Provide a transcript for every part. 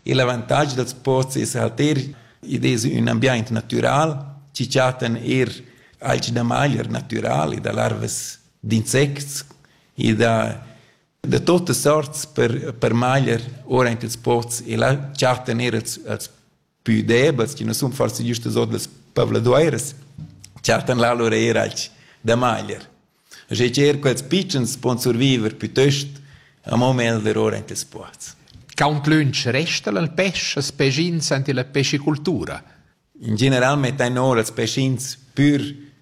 E l'avantaggio dels pozzi è alter ed un ambiente natural, ci chatten alci da maglia naturali, da larves d'insects e da tutte sorti per maglia ora in ils pozzi e la chatten als più debels, che non sono forse giusto so dels pavladueires, chatten la loro alci da maglia. E c'è quels piccins pon survivere piuttosto a momento ora in ils pozzi. Count lunch resta il pesce, spesins anche la pescicultura. In general metten ora els pescins pur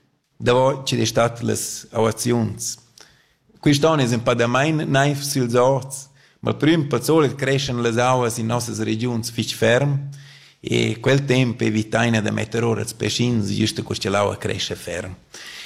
da ci de stat las auaziuns. Quest'anno è un po' da mai naif sils orts, ma il primo pazzolo crescen las auas in nostre regions fich ferm e quel tempo evitaina da mettere ora els pescins giusto questa l'aua cresce ferm.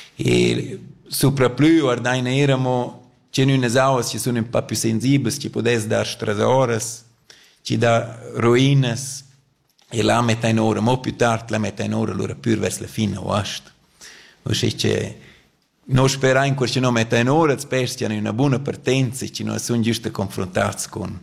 E sopraplù ordaina eramo c'è unas auas che sono un po' più sensibili, che potesse dare strasoras, ci dà ruinas, e la metà in ora, mo più tardi la metà in ora, allora più verso la fine o asta. O c'è, non spera in questo no metà in ora, spero che hanno una buona partenza, che non sono giusto confrontati con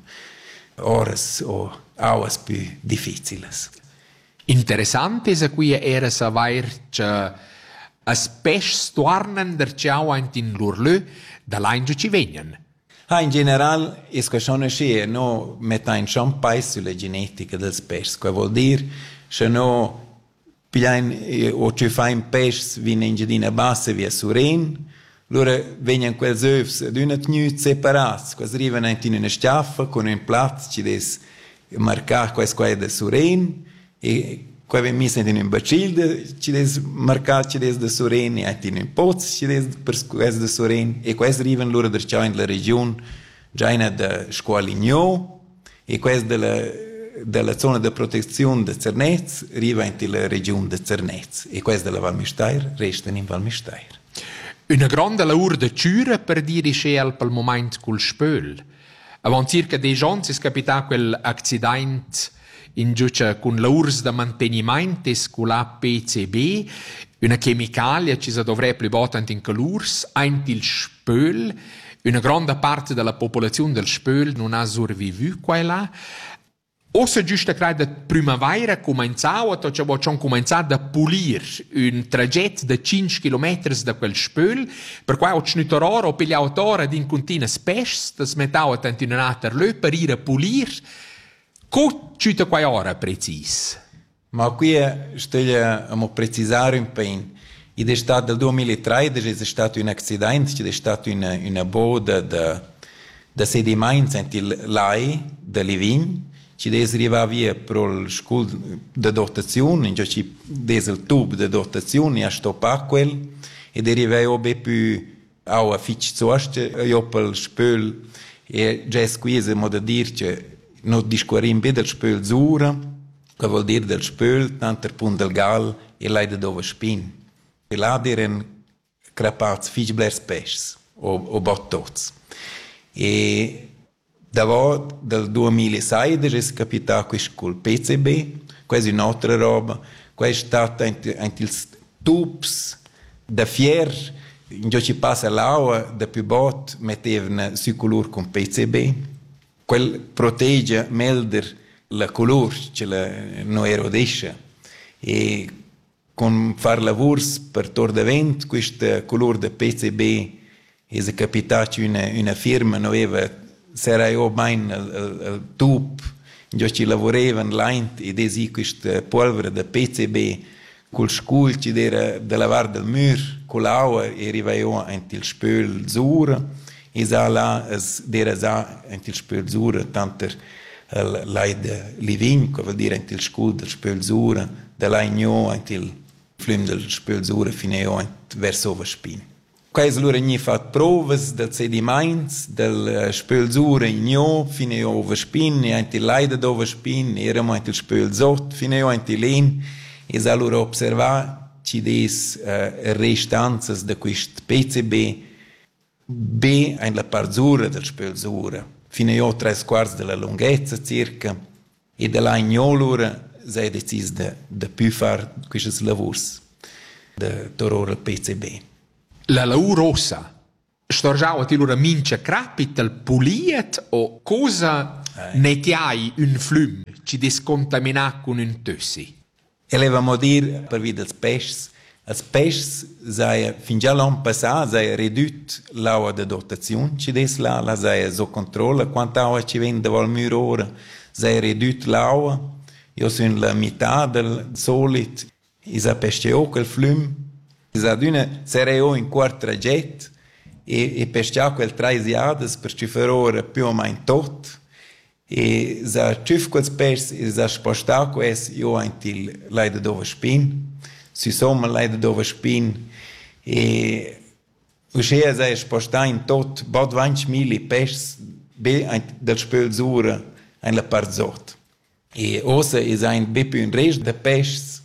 oras o auas più difficili. Interessante è qui era saper che as pesci tornano da ciao in l'urlù dall'angio ci vengono. In generale, è che sono scie, no metà in champagne sulla genetica del pesci, che vuol dire che no pigliano o ci fa in pesci viene in giardina bassa via suren, allora vengono quels œufs ad una tenute separati, che arrivano in una staffa con un piatto che deve marcare questo è da suren e qua vi mi senti in un bacil ci des marcat ci des da Soren e in un poz ci des per questo da Soren e questo arrivano loro da ciò in la regione già in da Squaligno e questo della zona di protezione di Cernez arriva in la regione di Cernez e questo della Val Müstair resta in Val Müstair. Una grande lavoro de ciura per dire scel pel moment col spöl. Avant circa 10 anni è capitato quel accidente in giuce con l'urs da mantenimento con la PCB, una chemicalia che si dovrebbe plibata in l'urs, in il spöl, una grande parte della popolazione del spöl non ha sopravvissuto qua e là. O se giusto credo primavera cominciava, ci abbiamo cominciato a pulire un traghetto di 5 km da quel spöl, per cui ho tenuto ora, ho pigliato ora di continue pesci, da smettavo tanto in un altro lì per ir a pulire. Cute quai ora precis? Ma qui stiamo precisare un po'. Ed è stato nel 2003, è stato un accidente, è stato una boda da sedimenti in l'AI, da Livigno, ci arrivava via per il scuola di dotazione, ci dese il tubo di dotazione a stoppare quel, ed arrivava più a fitch zuoste, io per il spöl, e già è qui, da dire che non discorrim be del spöl zura, che vuol dire del spöl, tanto punto del gal e l'aida dove spin. E là erano crapats fischblers pesci, o bottots. E da del 2006 è capitato questo col PCB, questa è un'altra roba, questa è stata in ils tubs da fier, in cui ci passa l'acqua, da più bot, mettevano su colore con PCB, quel protegge melder la color che non erodesce e con far lavori per tordavent questo colore da PCB è capitato una firma non aveva s'era io ben il tub in cui ci lavoravano l'int ed è questa polvere da PCB col scul ci era da lavare del mur con l'acqua e arriva io il spöl zura e là era già il spölzura, tanto l'aide livigno, che vuol dire il scul del spölzura, da là il flum del spölzura fino verso la spina. Questo allora ha fatto prove del sedimento, del spölzura fino alla spina, il l'aide dove spina, eravamo il spölzot fino al len, e allora osservare ci des restanze di questo PCB B in la parzura del spölzura, fino a 3/4 della lunghezza circa, e da là in l'ora si è deciso di più fare questi lavori di torore al PCB. La lavoro rossa, storgiava ti loro mince crapit il puliet o cosa Ne che hai un flum ci descontamina con un tössi. Elevamo dir per via dels pesci. Els pesci s'ha fin già l'anno passato s'ha ridotto l'acqua de dotazione, ci des la s'ha so controlla quanta acqua ci vende vol mur ora, s'ha ridotto l'acqua, io sono la metà del solito, s'ha pesciato quel flum, s'ha d'una sereo in quart traget e pesciato quel 3 iades per ci fare ora più o meno tot, e s'ha ciuf quels pesci e s'ha spostato quels io antil l'aida dove spin, si somma l'aida dove spin e uscea s'ha spostato in tot bot 20.000 pesci del spölzura in la part sot. E ossa s'ha in be più un rest de pesci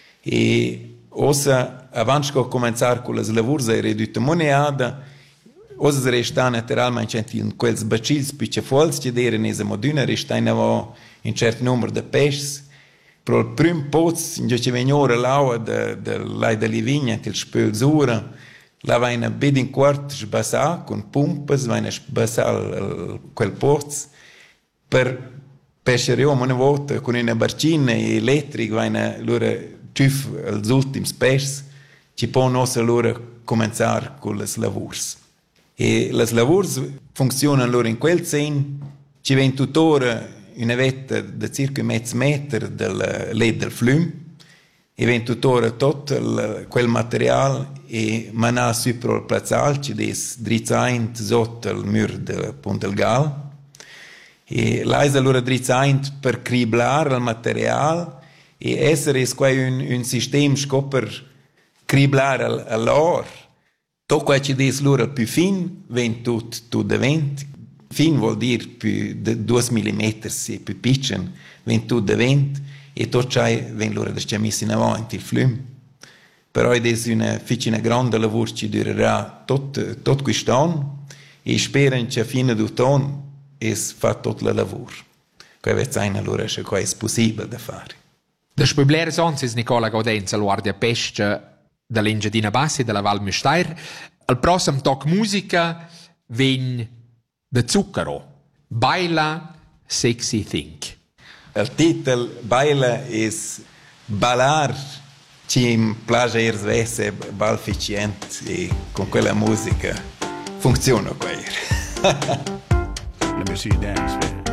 e ossa avanti che cominciare con le lavori s'ha ridotta moneada. Osa resta naturalmente in quels bacils più fuols che deren esa moduna resta in un certo numero de pesci. Pro il prim poz in che veniora l'aua de l'ai de livigna til spölzura la vaina bed in quart sbassa con pumpas vaina sbassa quel poz per pescere una volta con una barcina elettrica vaina lura ciuf als ultims pesci ci pon osa lura cominciare con le lavori. E le lavori funzionano allora in quel sen, ci viene tuttora una vetta di circa mezzo metro del led del flum, e viene tuttora tutto quel materiale e manà sopra il plazzal, ci des drizzaint sotto il muro del Ponte del Gal, e l'hai allora drizzaint per criblare il materiale e essere un sistema per criblare l'or. Tot quel che des l'ora più fin, ven tutto davent. Fin vuol dire più de 2 mm, se più piccin, ven tutto davent, e tot ciò ven l'ora da sciamis in avanti il flum. Però è una ficina grande lavoro che durerà tot quest'anno, e spero che a fine d'autunno es fa tot il lavoro. Quei vezzain allora è possibile da fare. Da spubler sonsis Nicola Gaudenza guardia pesce dall'Engiadina Bassi e dalla Val Müstair. Al prossimo talk musica ven de Zucchero, Baila Sexy Think. Il titolo Baila è ballar, ci piace essere balficient e con quella musica funziona qua. Let me see you dance, man.